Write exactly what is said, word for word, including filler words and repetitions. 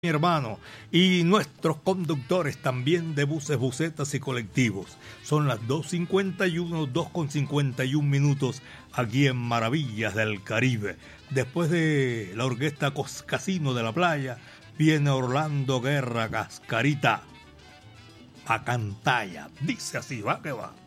mi hermano, y nuestros conductores también de buses, busetas y colectivos. Son las dos cincuenta y uno, dos con cincuenta y un minutos aquí en Maravillas del Caribe. Después de la orquesta Casino de la Playa, viene Orlando Guerra Cascarita a Cantaya. Dice así, va que va.